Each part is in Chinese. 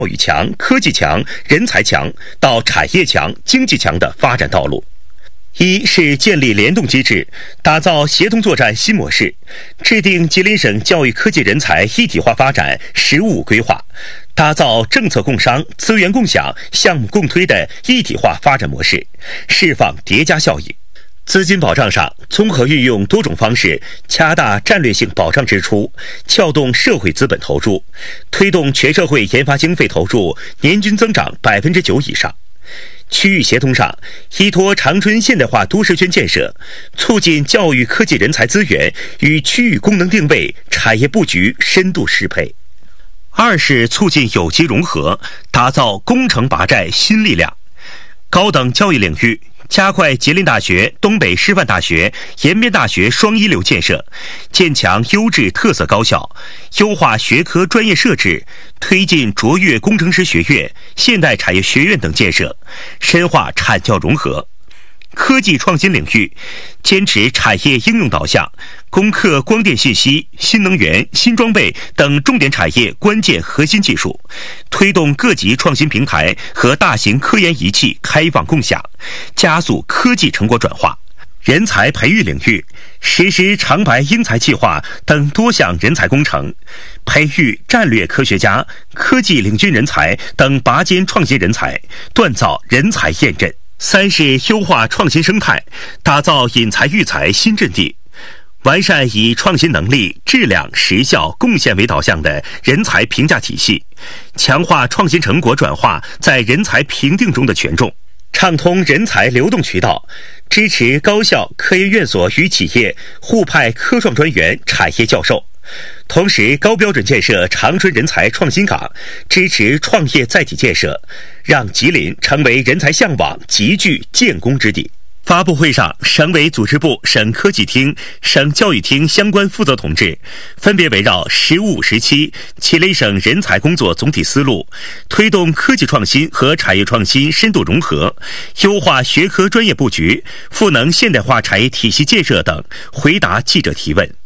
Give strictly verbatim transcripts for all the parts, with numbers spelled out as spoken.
教育强、科技强、人才强到产业强、经济强的发展道路。一是建立联动机制，打造协同作战新模式，制定吉林省教育科技人才一体化发展“十五”规划，打造政策共商、资源共享、项目共推的一体化发展模式，释放叠加效应。资金保障上，综合运用多种方式，掐大战略性保障支出，撬动社会资本投入，推动全社会研发经费投入年均增长百分之九以上。区域协同上，依托长春现代化都市圈建设，促进教育科技人才资源与区域功能定位、产业布局深度适配。二是促进有机融合，打造攻城拔寨新力量。高等教育领域，加快吉林大学、东北师范大学、延边大学双一流建设，建强优质特色高校，优化学科专业设置，推进卓越工程师学院、现代产业学院等建设，深化产教融合。科技创新领域，坚持产业应用导向，攻克光电信息、新能源、新装备等重点产业关键核心技术，推动各级创新平台和大型科研仪器开放共享，加速科技成果转化。人才培育领域，实施长白英才计划等多项人才工程，培育战略科学家、科技领军人才等拔尖创新人才，锻造人才验证。三是优化创新生态，打造引才育才新阵地，完善以创新能力、质量、实效、贡献为导向的人才评价体系，强化创新成果转化在人才评定中的权重，畅通人才流动渠道，支持高校、科研院所与企业互派科创专员、产业教授。同时，高标准建设长春人才创新港，支持创业载体建设，让吉林成为人才向往、集聚建功之地。发布会上，省委组织部、省科技厅、省教育厅相关负责同志分别围绕“十五”“十七”吉林省人才工作总体思路，推动科技创新和产业创新深度融合，优化学科专业布局，赋能现代化产业体系建设等，回答记者提问。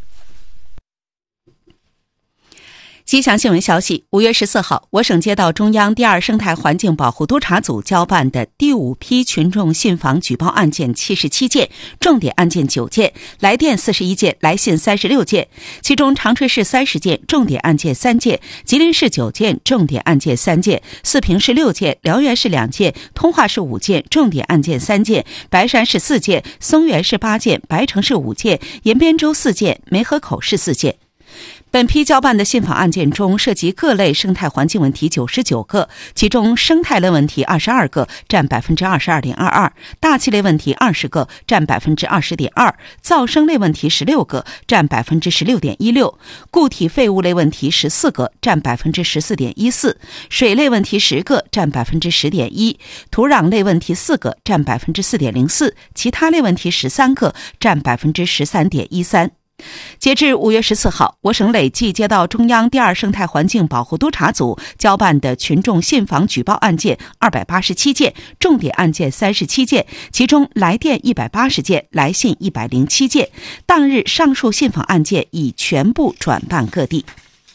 吉祥新闻消息，五月十四号，我省接到中央第二生态环境保护督察组交办的第五批群众信访举报案件七十七件，重点案件九件，来电四十一件，来信三十六件，其中长春市三十件，重点案件三件，吉林市九件，重点案件三件，四平市六件，辽源市两件，通化市五件，重点案件三件，白山市四件，松原市八件，白城市五件，延边州四件，梅河口市四件。本批交办的信访案件中，涉及各类生态环境问题九十九个，其中生态类问题二十二个，占百分之二十二点二二；大气类问题二十个，占百分之二十点二；噪声类问题十六个，占百分之十六点一六；固体废物类问题十四个，占百分之十四点一四；水类问题十个，占百分之十点一；土壤类问题四个，占百分之四点零四；其他类问题十三个，占百分之十三点一三。截至五月十四号，我省累计接到中央第二生态环境保护督察组交办的群众信访举报案件二百八十七件，重点案件三十七件，其中来电一百八十件，来信一百零七件。当日上述信访案件已全部转办各地。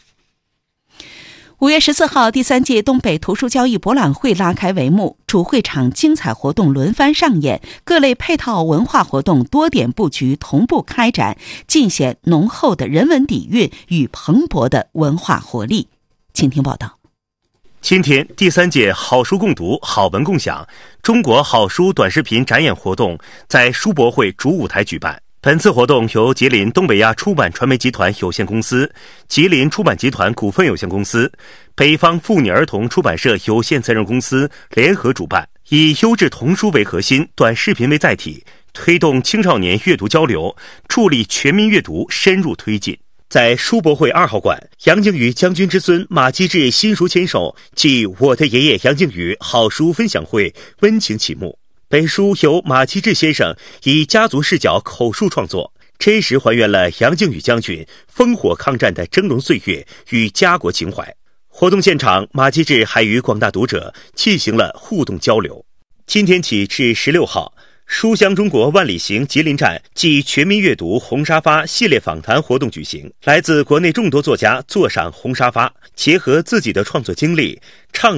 五月十四号，第三届东北图书交易博览会拉开帷幕，主会场精彩活动轮番上演，各类配套文化活动多点布局同步开展，尽显浓厚的人文底蕴与蓬勃的文化活力。请听报道。 今天，第三届好书共读、好文共享中国好书短视频展演活动在书博会主舞台举办。本次活动由吉林东北亚出版传媒集团有限公司、吉林出版集团股份有限公司、北方妇女儿童出版社有限责任公司联合主办，以优质童书为核心，短视频为载体，推动青少年阅读交流，助力全民阅读深入推进。在书博会二号馆，杨靖宇将军之孙马基志新书签售暨我的爷爷杨靖宇好书分享会温情启幕。本书由马基志先生以家族视角口述创作，真实还原了杨靖宇将军烽火抗战的峥嵘岁月与家国情怀。活动现场，马基志还与广大读者进行了互动交流。今天起至十六号，书香中国万里行吉林站暨全民阅读红沙发系列访谈活动举行，来自国内众多作家坐上红沙发，结合自己的创作经历，畅